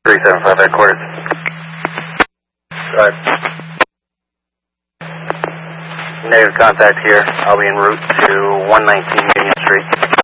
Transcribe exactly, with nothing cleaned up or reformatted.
three seven five headquarters. Right. Negative contact here. I'll be en route to one nineteen Union Street.